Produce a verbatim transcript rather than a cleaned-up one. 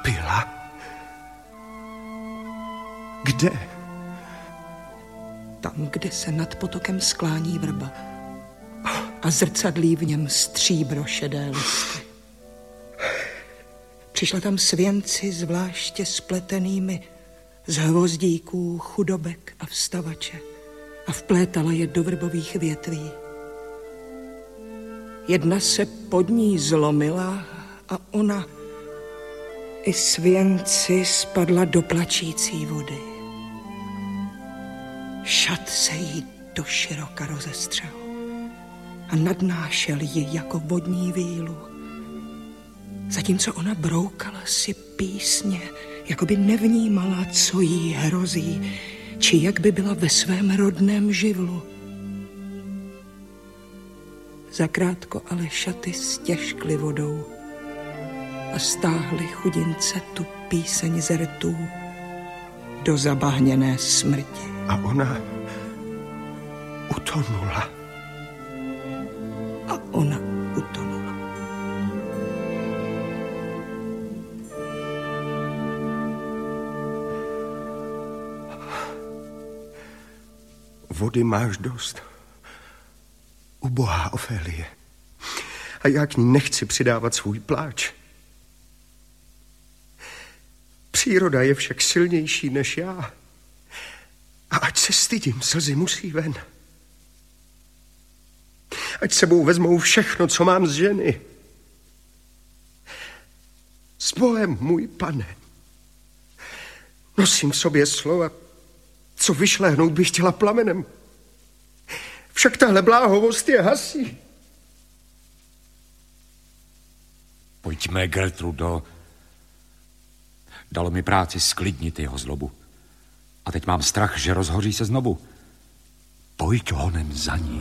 Byla? Kde? Tam, kde se nad potokem sklání vrba a zrcadlí v něm stříbro šedé listy. Přišla tam s věnci zvláště spletenými z hvozdíků, chudobek a vstavače a vplétala je do vrbových větví. Jedna se pod ní zlomila a ona i s věnci spadla do plačící vody. Šat se jí doširoka rozestřel a nadnášel ji jako vodní vílu, zatímco ona broukala si písně, jako by nevnímala, co jí hrozí, či jak by byla ve svém rodném živlu. Zakrátko ale šaty stěžkly vodou a stáhly chudince tu píseň ze rtů do zabahněné smrti. A ona utonula. A ona utonula. Vody máš dost. Ubohá Ofélie. A já k ní nechci přidávat svůj pláč. Příroda je však silnější než já. A ať se stydím, slzy musí ven. Ať sebou vezmou všechno, co mám z ženy. S Bohem, můj pane. Nosím v sobě slova, co vyšlehnout bych chtěla plamenem. Však tahle bláhovost je hasí. Pojďme, Gertrudo. Dalo mi práci sklidnit jeho zlobu. A teď mám strach, že rozhoří se znovu. Pojď honem za ní.